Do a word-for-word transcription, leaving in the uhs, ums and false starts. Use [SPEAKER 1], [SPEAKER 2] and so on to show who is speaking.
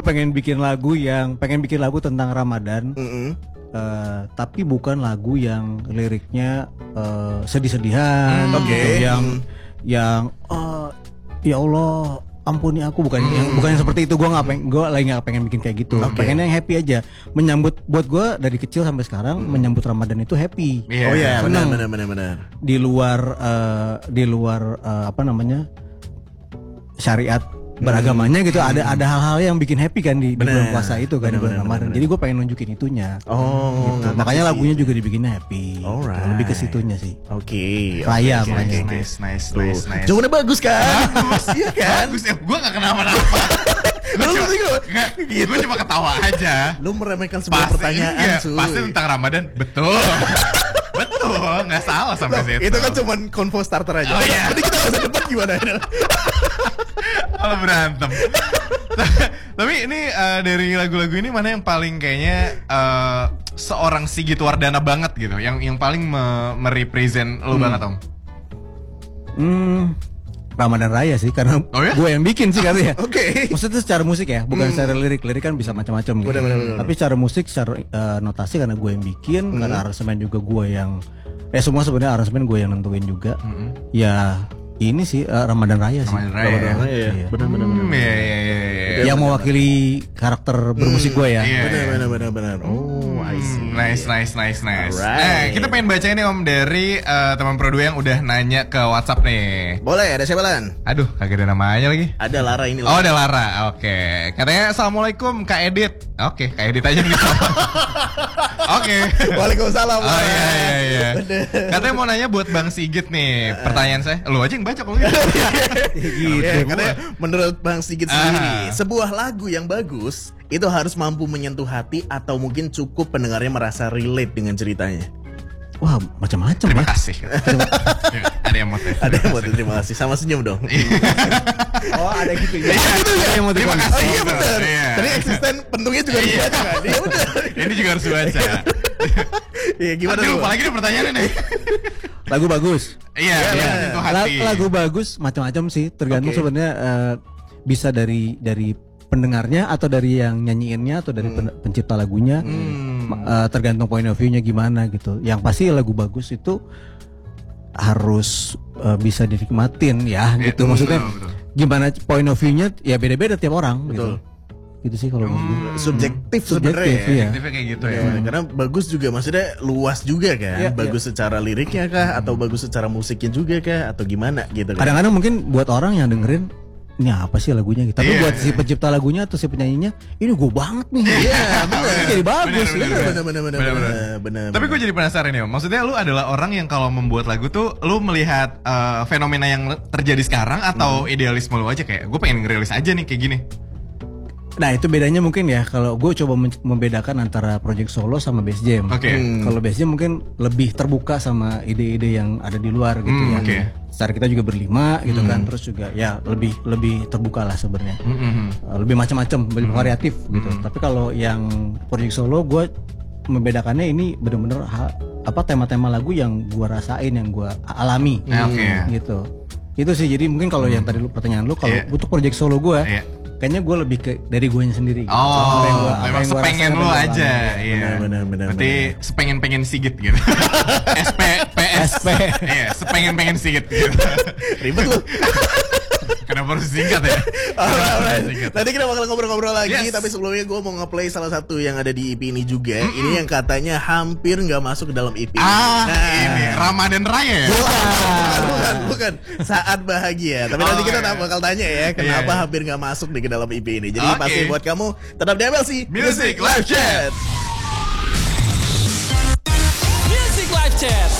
[SPEAKER 1] pengen bikin lagu yang pengen bikin lagu tentang Ramadan,
[SPEAKER 2] Mm-hmm.
[SPEAKER 1] uh, tapi bukan lagu yang liriknya uh, sedih-sedihan,
[SPEAKER 2] Mm,
[SPEAKER 1] gitu,
[SPEAKER 2] okay.
[SPEAKER 1] yang
[SPEAKER 2] Mm.
[SPEAKER 1] yang uh, ya Allah ampuni aku, bukan yang bukan yang seperti itu. Gue nggak pengen, gue lagi nggak pengen bikin kayak gitu.
[SPEAKER 2] Okay.
[SPEAKER 1] Pengen yang happy aja. Menyambut buat gue dari kecil sampai sekarang
[SPEAKER 2] Mm.
[SPEAKER 1] menyambut Ramadan itu happy.
[SPEAKER 3] Yeah.
[SPEAKER 2] Oh ya,
[SPEAKER 1] Senang.
[SPEAKER 2] benar benar benar.
[SPEAKER 1] Di luar uh, di luar uh, apa namanya syariat beragamanya gitu, ada ada hal-hal yang bikin happy kan di, di
[SPEAKER 2] Bener.
[SPEAKER 1] bulan puasa itu kan,
[SPEAKER 2] Bener,
[SPEAKER 1] di bulan
[SPEAKER 2] bener,
[SPEAKER 1] Ramadan.
[SPEAKER 2] bener.
[SPEAKER 1] Jadi gue pengen nunjukin itunya.
[SPEAKER 2] Oh,
[SPEAKER 1] Gitu. Makanya lagunya juga dibikinnya happy.
[SPEAKER 2] Alright.
[SPEAKER 1] Lebih ke situnya sih.
[SPEAKER 2] Oke.
[SPEAKER 1] Raya
[SPEAKER 2] oke,
[SPEAKER 1] makanya.
[SPEAKER 2] oke, oke.
[SPEAKER 3] Nice, nice,
[SPEAKER 2] Tuh.
[SPEAKER 3] nice, nice.
[SPEAKER 2] Jawabannya bagus kan? Iya kan?
[SPEAKER 3] Bagus ya, gue gak kenapa-napa.
[SPEAKER 2] Lu sih lu.
[SPEAKER 3] Gue cuma ketawa aja.
[SPEAKER 2] Lu meremehkan sebuah
[SPEAKER 3] Pasti
[SPEAKER 2] pertanyaan,
[SPEAKER 3] enggak,
[SPEAKER 2] cuy.
[SPEAKER 3] pasti tentang Ramadan. Betul. Betul, gak salah sampai
[SPEAKER 2] Loh,
[SPEAKER 3] situ.
[SPEAKER 2] itu kan cuma convo starter aja.
[SPEAKER 3] Oh, iya.
[SPEAKER 2] Jadi kita masa depan gimana?
[SPEAKER 3] Malah berantem. Tapi ini uh, dari lagu-lagu ini mana yang paling kayaknya uh, seorang Sigit Wardana banget gitu, yang yang paling me- merepresent lo
[SPEAKER 1] Hmm.
[SPEAKER 3] banget Om?
[SPEAKER 1] Hmm, Ramadan Raya sih, karena
[SPEAKER 3] Oh ya?
[SPEAKER 1] gue yang bikin sih katanya.
[SPEAKER 2] Oke.
[SPEAKER 1] Maksudnya secara musik ya, bukan secara lirik. Lirik kan bisa macam-macam gitu.
[SPEAKER 2] Benar, benar, benar.
[SPEAKER 1] Tapi secara musik, secara uh, notasi karena gue yang bikin, karena aransemen juga gue yang eh semua sebenarnya aransemen gue yang nentuin juga. Ya ini sih uh, Ramadan Raya sih.
[SPEAKER 3] Ramadan Raya.
[SPEAKER 2] Ramadan Raya, ya.
[SPEAKER 1] Iya.
[SPEAKER 2] Benar benar benar.
[SPEAKER 3] Hmm, iya, iya, iya, iya.
[SPEAKER 1] Yang mewakili karakter bermusik gue ya.
[SPEAKER 3] Iya.
[SPEAKER 2] Benar benar benar benar. Oh, I see.
[SPEAKER 3] Hmm, nice, nice, nice, nice.
[SPEAKER 2] Alright.
[SPEAKER 3] Nah, kita pengen baca ini Om dari uh, teman Produ yang udah nanya ke WhatsApp nih.
[SPEAKER 2] Boleh, ada siapa Lan?
[SPEAKER 3] Aduh, kagak ada namanya lagi.
[SPEAKER 2] Ada Lara ini.
[SPEAKER 3] Oh, ada Lara. Oke. Katanya Assalamualaikum Kak Edit. Oke, Kak Edit aja nih. Oke.
[SPEAKER 2] Waalaikumsalam.
[SPEAKER 3] Oh iya iya iya.
[SPEAKER 2] Bener.
[SPEAKER 3] Katanya mau nanya buat Bang Sigit nih. Pertanyaan saya, lu aja yang baca kalau gitu.
[SPEAKER 1] Gitu.
[SPEAKER 2] Ya, katanya menurut Bang Sigit sendiri,
[SPEAKER 3] Ah.
[SPEAKER 2] sebuah lagu yang bagus itu harus mampu menyentuh hati atau mungkin cukup pendengarnya merasa relate dengan ceritanya.
[SPEAKER 1] Wah, macam-macam
[SPEAKER 3] Terima
[SPEAKER 1] ya.
[SPEAKER 3] kasih. Ada yang motif.
[SPEAKER 2] Ada yang mau terima kasih sama senyum dong.
[SPEAKER 1] Oh, ada gitu ya.
[SPEAKER 3] Ada yang motif. Terima
[SPEAKER 2] Oh
[SPEAKER 3] kasih.
[SPEAKER 2] iya benar.
[SPEAKER 3] Iya.
[SPEAKER 2] Tadi eksisten pendungnya juga
[SPEAKER 3] Iya.
[SPEAKER 2] dibaca kan? Iya benar.
[SPEAKER 3] Ini juga harus dibaca.
[SPEAKER 2] Iya gimana
[SPEAKER 3] Aduh,
[SPEAKER 2] tuh?
[SPEAKER 3] lupa lagi nih pertanyaannya nih.
[SPEAKER 1] Lagu bagus.
[SPEAKER 3] Iya,
[SPEAKER 2] Iya.
[SPEAKER 3] itu
[SPEAKER 1] La-
[SPEAKER 3] hati.
[SPEAKER 1] lagu bagus macam-macam sih, tergantung
[SPEAKER 2] Oke.
[SPEAKER 1] sebenarnya eh, bisa dari dari pendengarnya atau dari yang nyanyiinnya atau dari pen- pencipta lagunya.
[SPEAKER 3] Hmm.
[SPEAKER 1] Ma- eh, tergantung point of view-nya gimana gitu. Yang pasti lagu bagus itu harus eh, bisa dinikmatin ya
[SPEAKER 3] Iya,
[SPEAKER 1] gitu.
[SPEAKER 3] betul,
[SPEAKER 1] Maksudnya
[SPEAKER 3] betul.
[SPEAKER 1] gimana point of view-nya ya beda-beda tiap orang
[SPEAKER 2] Betul.
[SPEAKER 1] gitu. Gitu sih kalau menurut gue.
[SPEAKER 2] Subjektif sebenarnya.
[SPEAKER 1] Subjektif,
[SPEAKER 2] ya.
[SPEAKER 1] iya.
[SPEAKER 3] Aktifnya kayak gitu ya.
[SPEAKER 2] Ya, karena bagus juga maksudnya luas juga kan,
[SPEAKER 1] Iya,
[SPEAKER 2] bagus secara liriknya kah, atau bagus secara musiknya juga kah, atau gimana gitu kan?
[SPEAKER 1] Kadang-kadang mungkin buat orang yang dengerin ini apa sih lagunya gitu. Tapi
[SPEAKER 3] Iya,
[SPEAKER 1] buat si
[SPEAKER 3] iya.
[SPEAKER 1] pencipta lagunya atau si penyanyinya, ini gue banget nih.
[SPEAKER 2] Iya,
[SPEAKER 1] benar. Jadi bagus.
[SPEAKER 3] Bener,
[SPEAKER 1] gitu.
[SPEAKER 3] bener,
[SPEAKER 2] benar benar benar
[SPEAKER 3] Bener-bener.
[SPEAKER 2] benar benar.
[SPEAKER 3] Tapi gue jadi penasaran ya, Om. Maksudnya lu adalah orang yang kalau membuat lagu tuh lu melihat eh, fenomena yang terjadi sekarang atau idealisme lu aja kayak gue pengen ngerilis aja nih kayak gini.
[SPEAKER 1] Nah itu bedanya mungkin ya, kalau gue coba men- membedakan antara project solo sama bass jam.
[SPEAKER 3] Oke.
[SPEAKER 2] Hmm.
[SPEAKER 1] Kalau bass jam mungkin lebih terbuka sama ide-ide yang ada di luar gitu
[SPEAKER 3] Hmm,
[SPEAKER 1] ya.
[SPEAKER 3] oke.
[SPEAKER 1] Secara kita juga berlima gitu kan, terus juga ya lebih lebih terbuka lah sebenarnya.
[SPEAKER 3] Mm-hmm.
[SPEAKER 1] Uh, lebih macam-macam, lebih variatif gitu. Tapi kalau yang project solo gue membedakannya ini bener-bener ha- apa tema-tema lagu yang gue rasain, yang gue alami
[SPEAKER 3] Ya, oke.
[SPEAKER 1] gitu. Itu sih, jadi mungkin kalau yang tadi lu pertanyaan lu, kalau
[SPEAKER 3] Iya.
[SPEAKER 1] untuk project solo gue
[SPEAKER 3] Iya.
[SPEAKER 1] kayaknya gue lebih ke dari gue sendiri gitu.
[SPEAKER 3] Oh,
[SPEAKER 1] Apa yang gua- apa
[SPEAKER 3] memang
[SPEAKER 1] yang gua
[SPEAKER 3] sepengen
[SPEAKER 1] rasain,
[SPEAKER 3] lu
[SPEAKER 1] apa yang gua
[SPEAKER 3] aja,
[SPEAKER 1] alami.
[SPEAKER 3] iya.
[SPEAKER 2] Benar, benar, benar,
[SPEAKER 3] Berarti
[SPEAKER 2] benar.
[SPEAKER 3] sepengen-pengen Sigit gitu. S P P S.
[SPEAKER 1] S P.
[SPEAKER 3] Iya, sepengen-pengen Sigit gitu.
[SPEAKER 2] Ribet lu.
[SPEAKER 3] Kenapa harus singkat ya?
[SPEAKER 2] Alright, alright.
[SPEAKER 3] Singkat.
[SPEAKER 2] Nanti kita bakal ngobrol-ngobrol lagi,
[SPEAKER 3] Yes.
[SPEAKER 2] tapi sebelumnya gue mau nge-play salah satu yang ada di E P ini juga. Ini yang katanya hampir nggak masuk ke dalam E P.
[SPEAKER 3] Ah,
[SPEAKER 2] Nah.
[SPEAKER 3] ini Ramadan Raya ya?
[SPEAKER 2] Bukan, bukan, bukan. Saat bahagia. Tapi
[SPEAKER 3] Oh,
[SPEAKER 2] nanti kita
[SPEAKER 3] iya.
[SPEAKER 2] bakal tanya ya, kenapa
[SPEAKER 3] Iya, iya.
[SPEAKER 2] hampir nggak masuk nih ke dalam E P ini. Jadi
[SPEAKER 3] Oke.
[SPEAKER 2] pasti buat kamu tetap di M L C
[SPEAKER 3] Music Live Chat.
[SPEAKER 4] Music Live Chat.